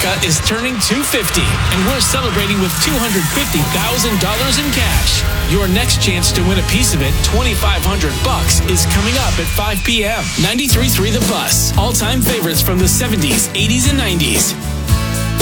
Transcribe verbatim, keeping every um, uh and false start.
America is turning two hundred fifty, and we're celebrating with two hundred fifty thousand dollars in cash. Your next chance to win a piece of it, twenty-five hundred bucks, is coming up at five p.m. ninety-three point three The Bus. All-time favorites from the seventies, eighties, and nineties.